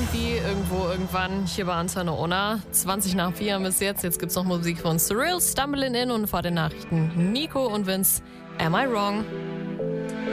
irgendwie, irgendwo, irgendwann hier bei Antenne Ona. 20 nach 4 bis jetzt. Jetzt gibt's noch Musik von Surreal, Stumbling In und vor den Nachrichten Nico und Vince. Am I Wrong?